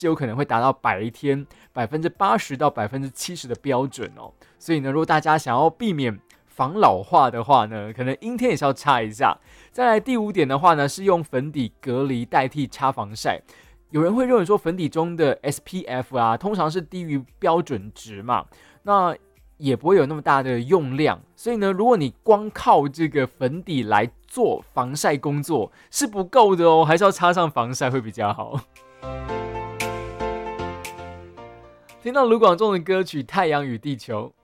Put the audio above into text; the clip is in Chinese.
就有可能会达到白天80%到70%的标准哦。所以呢，如果大家想要避免防老化的话呢，可能阴天也是要擦一下。再来第5点的话呢，是用粉底隔离代替擦防晒。有人会认为说粉底中的 SPF 啊，通常是低于标准值嘛，那也不会有那么大的用量，所以呢，如果你光靠这个粉底来做防晒工作是不够的哦，还是要擦上防晒会比较好。听到卢广仲的歌曲《太阳与地球》，